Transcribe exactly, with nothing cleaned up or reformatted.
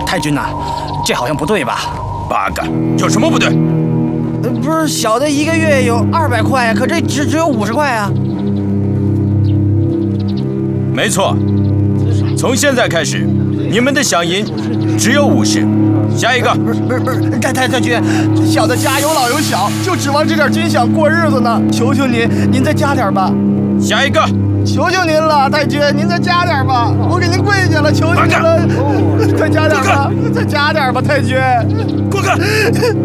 太君呐，这好像不对吧？ 八嘎，有什么不对？ 呃，不是小的一个月有二百块呀，可这只只有五十块啊。 没错，从现在开始，你们的饷银只有五十。下一个。 不是不是不是，太太太君，小的家有老有小，就指望这点军饷过日子呢。求求您，您再加点吧。 下一个。 求求您了，太君，您再加点吧，我给您跪下了，求求您了，再加点吧，再加点吧，太君。 过开！